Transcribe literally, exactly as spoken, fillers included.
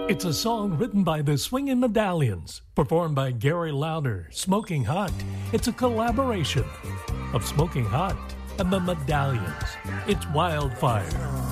It's a song written by the Swingin' Medallions, performed by Gary Lauder, Smoking Hot. It's a collaboration of Smoking Hot and the Medallions. It's Wildfire.